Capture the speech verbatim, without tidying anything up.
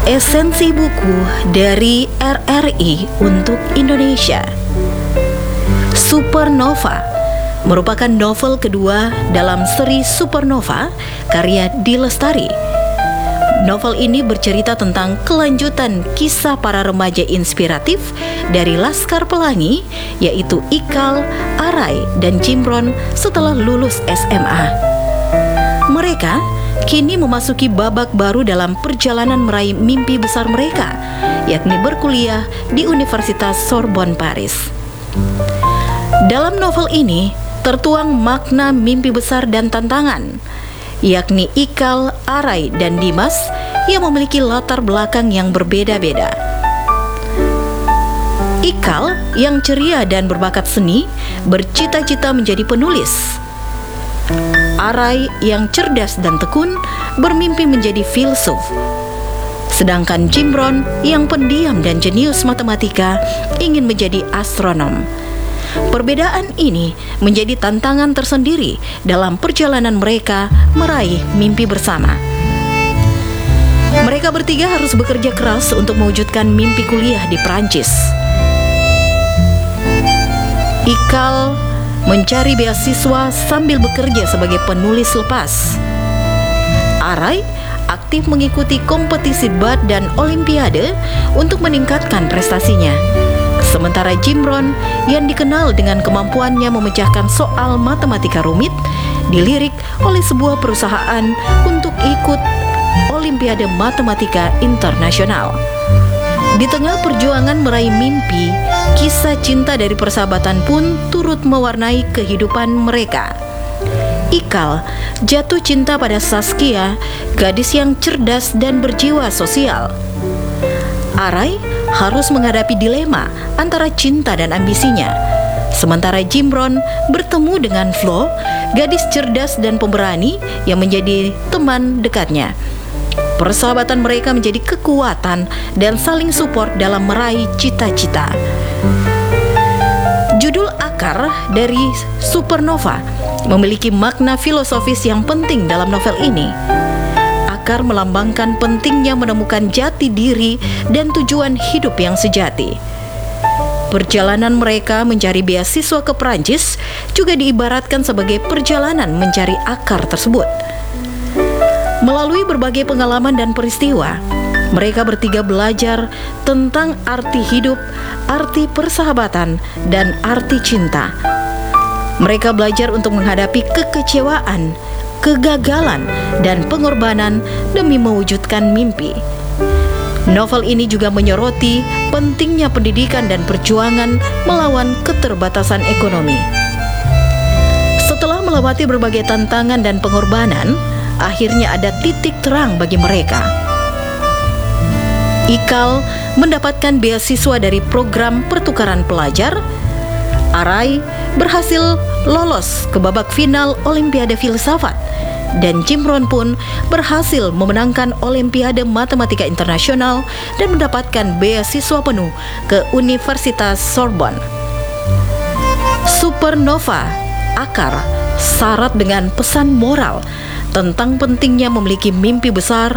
Esensi buku dari R R I untuk Indonesia. Supernova merupakan novel kedua dalam seri Supernova karya D. Lestari. Novel ini bercerita tentang kelanjutan kisah para remaja inspiratif dari Laskar Pelangi, yaitu Ikal, Arai, dan Cimron setelah lulus S M A. Mereka kini memasuki babak baru dalam perjalanan meraih mimpi besar mereka, yakni berkuliah di Universitas Sorbonne, Paris. Dalam novel ini tertuang makna mimpi besar dan tantangan, yakni Ikal, Arai, dan Dimas yang memiliki latar belakang yang berbeda-beda. Ikal yang ceria dan berbakat seni bercita-cita menjadi penulis. Arai yang cerdas dan tekun bermimpi menjadi filsuf. Sedangkan Cimron yang pendiam dan jenius matematika ingin menjadi astronom. Perbedaan ini menjadi tantangan tersendiri dalam perjalanan mereka meraih mimpi bersama. Mereka bertiga harus bekerja keras untuk mewujudkan mimpi kuliah di Prancis. Ikal mencari beasiswa sambil bekerja sebagai penulis lepas. Arai aktif mengikuti kompetisi debat dan olimpiade untuk meningkatkan prestasinya. Sementara Cimron yang dikenal dengan kemampuannya memecahkan soal matematika rumit dilirik oleh sebuah perusahaan untuk ikut Olimpiade Matematika Internasional. Di tengah perjuangan meraih mimpi, kisah cinta dari persahabatan pun turut mewarnai kehidupan mereka. Ikal jatuh cinta pada Saskia, gadis yang cerdas dan berjiwa sosial. Arai harus menghadapi dilema antara cinta dan ambisinya. Sementara Cimron bertemu dengan Flo, gadis cerdas dan pemberani yang menjadi teman dekatnya. Persahabatan mereka menjadi kekuatan dan saling support dalam meraih cita-cita. Judul akar dari Supernova memiliki makna filosofis yang penting dalam novel ini. Akar melambangkan pentingnya menemukan jati diri dan tujuan hidup yang sejati. Perjalanan mereka mencari beasiswa ke Prancis juga diibaratkan sebagai perjalanan mencari akar tersebut. Melalui berbagai pengalaman dan peristiwa, mereka bertiga belajar tentang arti hidup, arti persahabatan, dan arti cinta. Mereka belajar untuk menghadapi kekecewaan, kegagalan, dan pengorbanan demi mewujudkan mimpi. Novel ini juga menyoroti pentingnya pendidikan dan perjuangan melawan keterbatasan ekonomi. Setelah melewati berbagai tantangan dan pengorbanan, akhirnya ada titik terang bagi mereka. Ikal mendapatkan beasiswa dari program pertukaran pelajar. Arai berhasil lolos ke babak final Olimpiade Filsafat, dan Cimron pun berhasil memenangkan Olimpiade Matematika Internasional dan mendapatkan beasiswa penuh ke Universitas Sorbonne. Supernova, akar, syarat dengan pesan moral tentang pentingnya memiliki mimpi besar